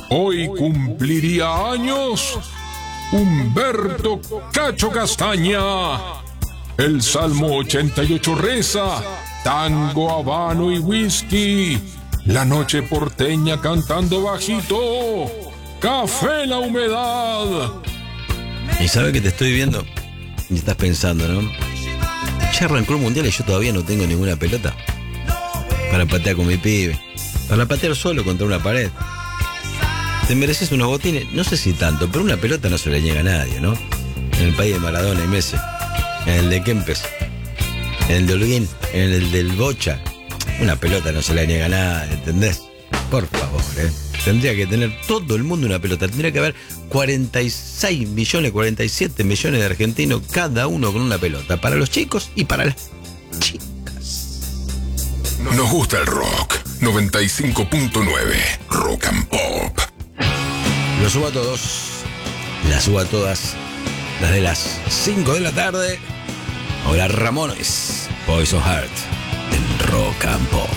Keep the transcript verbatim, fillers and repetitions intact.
Hoy cumpliría años Humberto Cacho Castaña. El Salmo ochenta y ocho reza: tango, habano y whisky, la noche porteña cantando bajito, café la humedad. Y sabes que te estoy viendo y estás pensando, ¿no? Ya arrancó el mundial y yo todavía no tengo ninguna pelota para patear con mi pibe, para patear solo contra una pared. Te mereces unos botines, no sé si tanto, pero una pelota no se le niega a nadie, ¿no? En el país de Maradona y Messi, en el de Kempes, en el de Holguín, en el del Bocha, una pelota no se le niega a nadie, ¿entendés? Por favor, ¿eh? Tendría que tener todo el mundo una pelota, tendría que haber cuarenta y seis millones, cuarenta y siete millones de argentinos, cada uno con una pelota, para los chicos y para las chicas. Nos gusta el rock, noventa y cinco punto nueve, Rock and Pop. Lo subo a todos, las subo a todas, desde las cinco de la tarde. Hola Ramones, Poison Heart, en Rock and Pop.